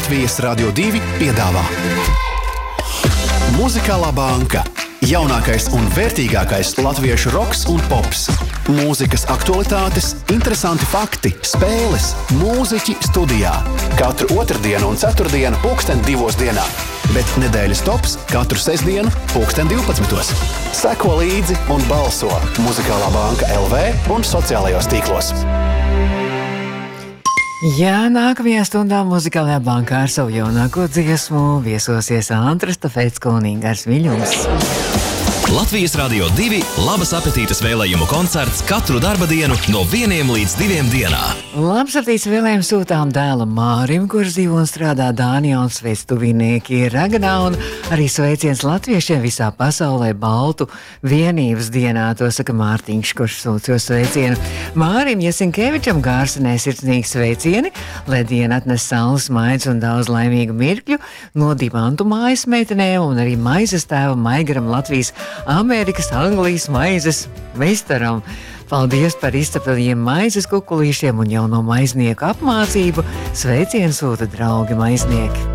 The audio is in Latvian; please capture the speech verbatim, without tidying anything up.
Latvijas Radio divi piedāvā Muzikālā banka. Jaunākais un vērtīgākais latviešu roks un pops. Mūzikas aktualitātes, interesanti fakti, spēles, mūziķi studijā. Katru otrdienu un ceturtdienu pulksten divos dienā. Bet nedēļas tops katru sestdienu pulksten divpadsmitos. Seko līdzi un balso Muzikālā banka L V un sociālajos tīklos. Jā, nākamajā stundā Muzikālajā bankā ar savu jaunāko dziesmu viesosies Antra Stafets un Ingars Viļņums. Latvijas Radio divi labas apetītes vēlējumu koncerts katru darba dienu no vieniem līdz diviem dienā. Labs apetītes vēlējumu sūtām dēlam Mārim, kurš dzīvo un strādā Dānijā, un sveic tuvinieki Raganā, un arī sveiciens latviešiem visā pasaulē Baltu vienības dienā. To saka Mārtiņš, kurš sūc šo sveicienu. Mārim Jasinkevičam Gārsenē sirsnīgi sveicieni, lai diena atnes saules maids un daudz laimīgu mirkļu no Dimantu mājas meitenē un arī maizes tēva Maigaram Latvijas Amerikas, Anglijas maizes meistaram. Paldies par izceptajiem maizes kukulīšiem un jauno maiznieku apmācību. Sveicienu sūta draugi maiznieki.